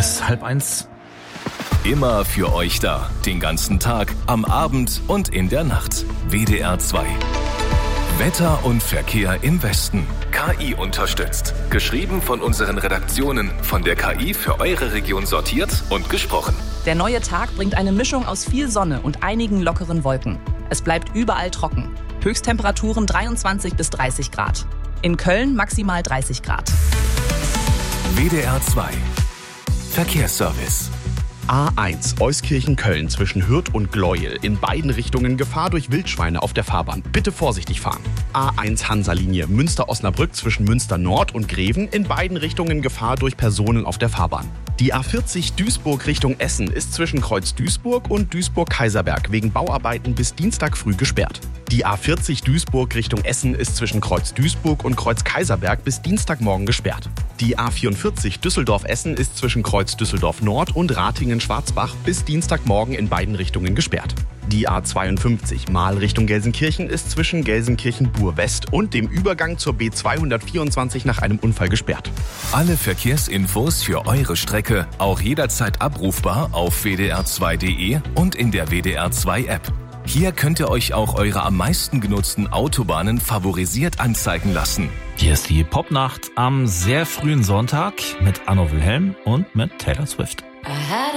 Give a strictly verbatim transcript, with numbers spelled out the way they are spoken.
ist halb eins. Immer für euch da. Den ganzen Tag, am Abend und in der Nacht. W D R zwei. Wetter und Verkehr im Westen. K I unterstützt. Geschrieben von unseren Redaktionen. Von der K I für eure Region sortiert und gesprochen. Der neue Tag bringt eine Mischung aus viel Sonne und einigen lockeren Wolken. Es bleibt überall trocken. Höchsttemperaturen dreiundzwanzig bis dreißig Grad. In Köln maximal dreißig Grad. W D R zwei. Verkehrsservice. A eins Euskirchen-Köln zwischen Hürth und Gleuel. In beiden Richtungen Gefahr durch Wildschweine auf der Fahrbahn. Bitte vorsichtig fahren. A eins Hansa-Linie Münster-Osnabrück zwischen Münster-Nord und Greven. In beiden Richtungen Gefahr durch Personen auf der Fahrbahn. Die A vierzig Duisburg Richtung Essen ist zwischen Kreuz Duisburg und Duisburg-Kaiserberg wegen Bauarbeiten bis Dienstag früh gesperrt. Die A vierzig Duisburg Richtung Essen ist zwischen Kreuz Duisburg und Kreuz Kaiserberg bis Dienstagmorgen gesperrt. Die A vierundvierzig Düsseldorf-Essen ist zwischen Kreuz Düsseldorf Nord und Ratingen-Schwarzbach bis Dienstagmorgen in beiden Richtungen gesperrt. Die A zweiundfünfzig Mahl Richtung Gelsenkirchen ist zwischen Gelsenkirchen-Bur-West und dem Übergang zur B zweihundertvierundzwanzig nach einem Unfall gesperrt. Alle Verkehrsinfos für eure Strecke auch jederzeit abrufbar auf w d r zwei punkt d e und in der W D R zwei App. Hier könnt ihr euch auch eure am meisten genutzten Autobahnen favorisiert anzeigen lassen. Hier ist die Popnacht am sehr frühen Sonntag mit Anno Wilhelm und mit Taylor Swift.